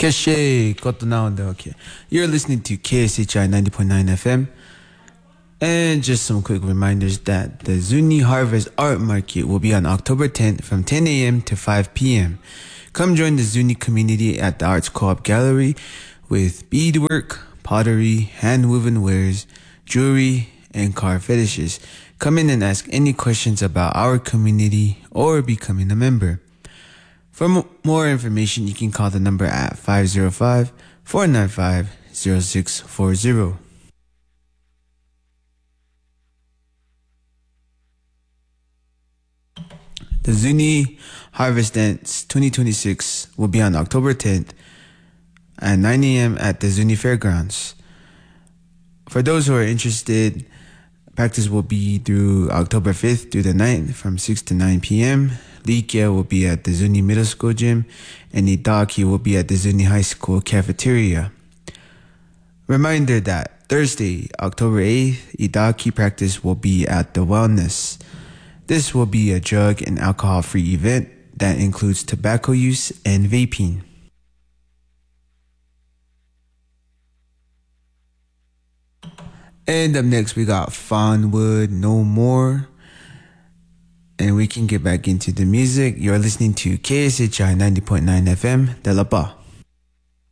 Keshe, kotto naonde, okay. You're listening to KSHI 90.9 FM. And just some quick reminders that the Zuni Harvest Art Market will be on October 10th from 10 a.m. to 5 p.m. Come join the Zuni community at the Arts Co-op Gallery with beadwork, pottery, hand-woven wares, jewelry, and car fetishes. Come in and ask any questions about our community or becoming a member. For more information, you can call the number at 505-495-0640. The Zuni Harvest Dance 2026 will be on October 10th at 9 a.m. at the Zuni Fairgrounds. For those who are interested, practice will be through October 5th through the 9th from 6 to 9 p.m. Likia will be at the Zuni Middle School gym, and Idaki will be at the Zuni High School cafeteria. Reminder that Thursday, October 8th, Idaki practice will be at the Wellness. This will be a drug and alcohol-free event that includes tobacco use and vaping. And up next, we got Fawnwood, No More. And we can get back into the music. You're listening to KSHI 90.9 FM, De La Ba.